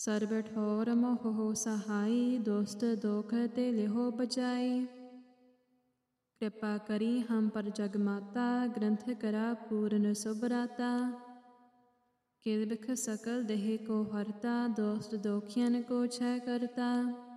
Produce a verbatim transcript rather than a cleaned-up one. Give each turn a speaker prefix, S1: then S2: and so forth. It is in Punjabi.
S1: ਸਰਬ ਠੋਰ ਮੋਹ ਸਹਾਈ, ਦੋਸਤ ਦੋਖ ਤੇ ਲਿਹੋ ਬਚਾਈ। ਕਿਰਪਾ ਕਰੀ ਹਮ ਪਰ ਜਗ ਮਾਤਾ, ਗ੍ਰੰਥ ਕਰਾ ਪੂਰਨ ਸੁਭਰਾਤਾ। ਕਿਲ ਬਿਖ ਸਕਲ ਦੇਹ ਕੋ ਹਰਤਾ, ਦੋਸਤ ਦੋਖੀਅਨ ਕੋ ਛੈ ਕਰਤਾ।